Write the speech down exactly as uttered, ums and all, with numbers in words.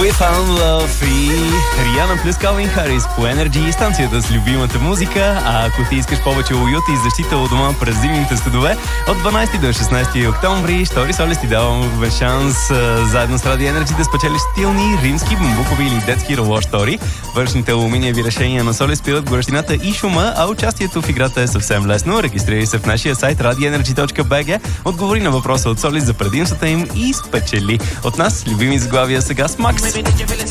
We Found Love и Риана плюс Калвин Харис по Energy, станцията с любимата музика. А ако ти искаш повече уют и защита от дома през зимните студове, от дванайсети до шестнайсети октомври, Штори Солис ти давам шанс а, заедно с Радио Energy да спечелиш стилни, римски, бамбукови или детски роло штори. Вършните алуминиеви решения на Солис спират горещината и шума, а участието в играта е съвсем лесно. Регистрирай се в нашия сайт radio energy точка би джи, отговори на въпроса от Солис за предимствата им и спечели. От нас любими заглавия сега с Макс.